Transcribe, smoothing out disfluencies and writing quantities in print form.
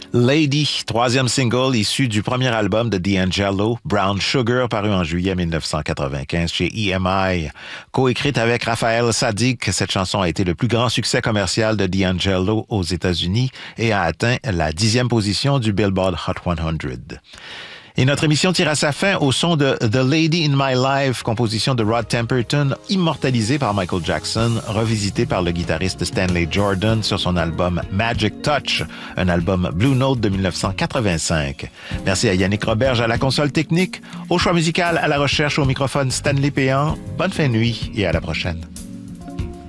Lady, troisième single issu du premier album de D'Angelo, Brown Sugar, paru en juillet 1995 chez EMI. Coécrite avec Raphaël Saadiq, cette chanson a été le plus grand succès commercial de D'Angelo aux États-Unis et a atteint la 10e position du Billboard Hot 100. Et notre émission tire à sa fin au son de The Lady in My Life, composition de Rod Temperton, immortalisée par Michael Jackson, revisitée par le guitariste Stanley Jordan sur son album Magic Touch, un album Blue Note de 1985. Merci à Yannick Roberge à la console technique, au choix musical, à la recherche, au microphone Stanley Péan. Bonne fin de nuit et à la prochaine.